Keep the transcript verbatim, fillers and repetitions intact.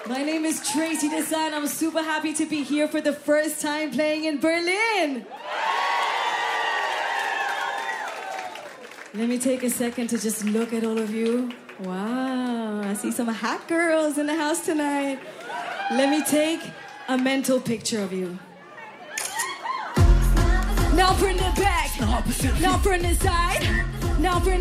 My name is Tracy Design. I'm super happy to be here for the first time playing in Berlin. Let me take a second to just look at all of you. Wow, I see some hot girls in the house tonight. Let me take a mental picture of you. Now from the back, now from the side, now from